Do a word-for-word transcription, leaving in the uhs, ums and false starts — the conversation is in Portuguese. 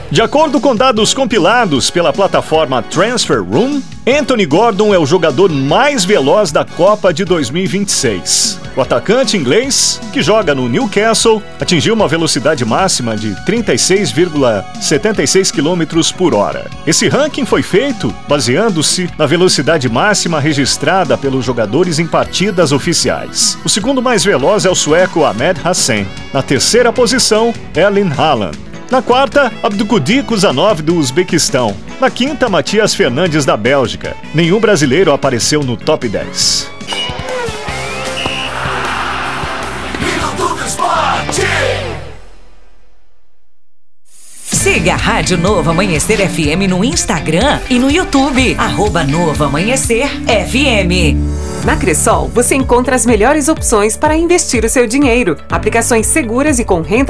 De acordo com dados compilados pela plataforma Transfer Room, Anthony Gordon é o jogador mais veloz da Copa de dois mil e vinte e seis. O atacante inglês, que joga no Newcastle, atingiu uma velocidade máxima de trinta e seis vírgula setenta e seis quilômetros por hora. Esse ranking foi feito baseando-se na velocidade máxima registrada pelos jogadores em partidas oficiais. O segundo mais veloz é o sueco Ahmed Hassen. Na terceira posição, Erling Haaland. Na quarta, Abdulkadir Kuzanov do Uzbequistão. Na quinta, Matias Fernandes da Bélgica. Nenhum brasileiro apareceu no top dez. Siga a Rádio Novo Amanhecer F M no Instagram e no YouTube. Arroba Novo Amanhecer F M. Na Cressol, você encontra as melhores opções para investir o seu dinheiro. Aplicações seguras e com renta